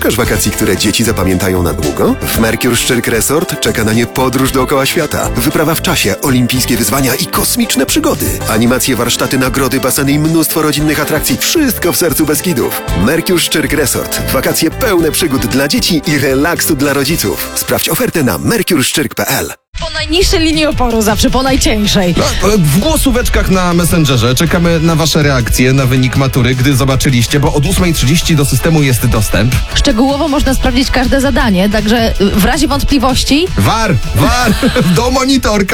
Szukasz wakacji, które dzieci zapamiętają na długo? W Mercure Szczyrk Resort czeka na nie podróż dookoła świata. Wyprawa w czasie, olimpijskie wyzwania i kosmiczne przygody. Animacje, warsztaty, nagrody, baseny i mnóstwo rodzinnych atrakcji. Wszystko w sercu Beskidów. Mercure Szczyrk Resort. Wakacje pełne przygód dla dzieci i relaksu dla rodziców. Sprawdź ofertę na mercureszczyrk.pl. Po najniższej linii oporu, zawsze po najcieńszej. W głosóweczkach na Messengerze czekamy na wasze reakcje na wynik matury, gdy zobaczyliście, bo od 8:30 do systemu jest dostęp. Szczegółowo można sprawdzić każde zadanie, także w razie wątpliwości War! Do monitorka!